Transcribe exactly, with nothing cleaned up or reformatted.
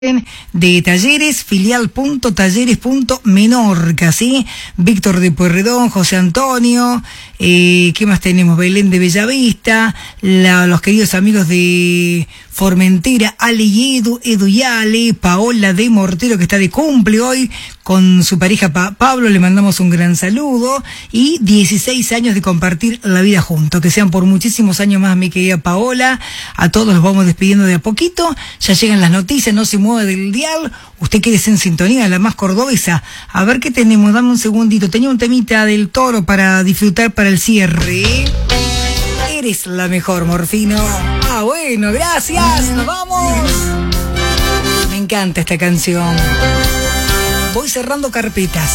de Talleres, filial punto talleres punto menorca, ¿sí? Víctor de Pueyrredón, José Antonio, eh, ¿qué más tenemos? Belén de Bellavista, la, los queridos amigos de Formentera, Ale y Edu, Edu y Ale, Paola de Mortero, que está de cumple hoy, con su pareja pa- Pablo, le mandamos un gran saludo, y dieciséis años de compartir la vida juntos, que sean por muchísimos años más, mi querida Paola. A todos los vamos despidiendo de a poquito, ya llegan las noticias, no se mueve del dial, usted quédese en sintonía, la más cordobesa. A ver qué tenemos, dame un segundito, tenía un temita del Toro para disfrutar para el cierre. Eres la mejor, Morfino. Ah, bueno, gracias, nos vamos. Me encanta esta canción. Voy cerrando carpetas.